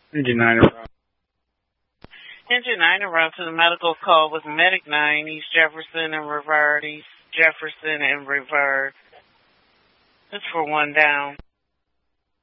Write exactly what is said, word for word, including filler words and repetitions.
Engine nine around. Engine nine around to the medical call with Medic nine, East Jefferson and Rivard, East Jefferson and Rivard. That's for one down.